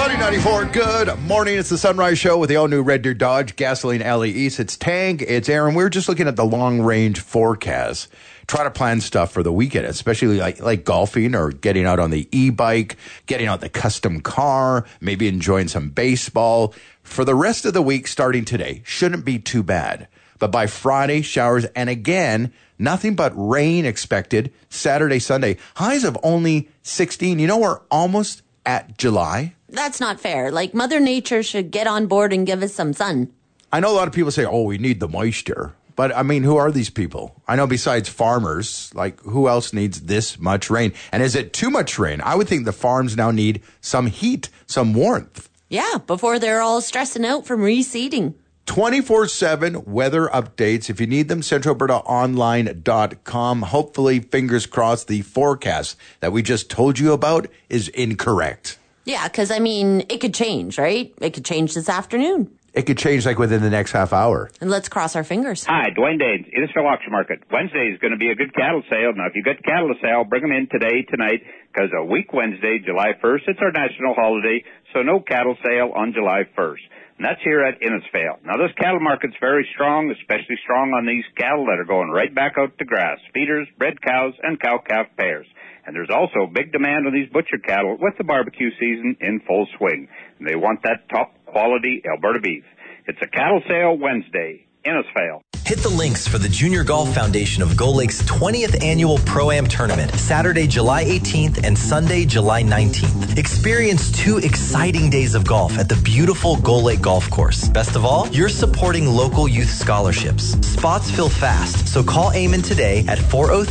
Sunny 94, good morning. It's the Sunrise Show with the all-new Red Deer Dodge Gasoline Alley East. It's Tang, it's Aaron. We were just looking at the long-range forecast. Try to plan stuff for the weekend, especially like golfing or getting out on the e-bike, getting out the custom car, maybe enjoying some baseball. For the rest of the week, starting today, shouldn't be too bad. But by Friday, showers, and again, nothing but rain expected Saturday, Sunday. Highs of only 16. You know, we're almost at July. That's not fair. Like, Mother Nature should get on board and give us some sun. I know a lot of people say, oh, we need the moisture. But, I mean, who are these people? I know besides farmers, like, who else needs this much rain? And is it too much rain? I would think the farms now need some heat, some warmth. Yeah, before they're all stressing out from reseeding. 24/7 weather updates. If you need them, centralalbertaonline.com. Hopefully, fingers crossed, the forecast that we just told you about is incorrect. Yeah, because, I mean, it could change, right? It could change this afternoon. It could change like within the next half hour. And let's cross our fingers. Hi, Dwayne Danes, Innisfil Auction Market. Wednesday is going to be a good cattle sale. Now, if you got cattle to sell, bring them in today, tonight, because a week Wednesday, July 1st, it's our national holiday, so no cattle sale on July 1st. And that's here at Innisfil. Now, this cattle market's very strong, especially strong on these cattle that are going right back out to grass, feeders, bred cows, and cow-calf pairs. And there's also big demand on these butcher cattle with the barbecue season in full swing. And they want that top-quality Alberta beef. It's a cattle sale Wednesday. Innisfil. Hit the links for the Junior Golf Foundation of Gull Lake's 20th annual Pro-Am Tournament, Saturday, July 18th and Sunday, July 19th. Experience 2 exciting days of golf at the beautiful Gull Lake Golf Course. Best of all, you're supporting local youth scholarships. Spots fill fast, so call Eamon today at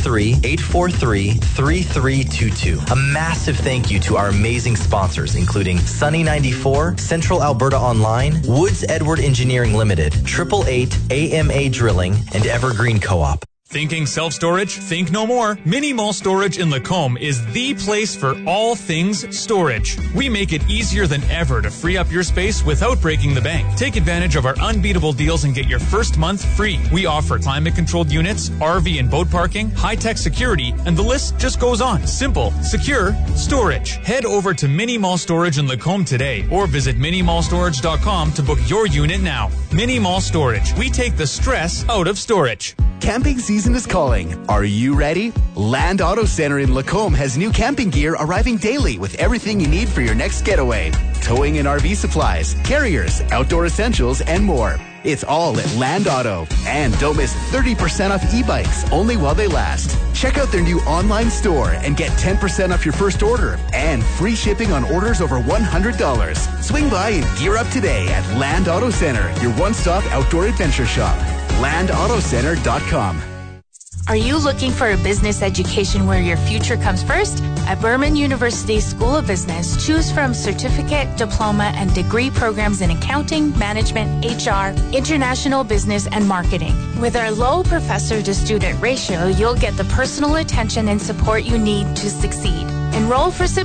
403-843-3322. A massive thank you to our amazing sponsors, including Sunny 94, Central Alberta Online, Woods Edward Engineering Limited, 888 AMA Drilling, and Evergreen Co-op. Thinking self-storage? Think no more. Mini Mall Storage in Lacombe is the place for all things storage. We make it easier than ever to free up your space without breaking the bank. Take advantage of our unbeatable deals and get your first month free. We offer climate-controlled units, RV and boat parking, high-tech security, and the list just goes on. Simple, secure, storage. Head over to Mini Mall Storage in Lacombe today or visit minimallstorage.com to book your unit now. Mini Mall Storage. We take the stress out of storage. Camping season is calling. Are you ready? Land Auto Center in Lacombe has new camping gear arriving daily with everything you need for your next getaway. Towing and RV supplies, carriers, outdoor essentials, and more. It's all at Land Auto. And don't miss 30% off e-bikes only while they last. Check out their new online store and get 10% off your first order and free shipping on orders over $100. Swing by and gear up today at Land Auto Center, your one-stop outdoor adventure shop. LandAutoCenter.com. Are you looking for a business education where your future comes first? At Burman University School of Business, choose from certificate, diploma, and degree programs in accounting, management, HR, international business, and marketing. With our low professor-to-student ratio, you'll get the personal attention and support you need to succeed. Enroll for September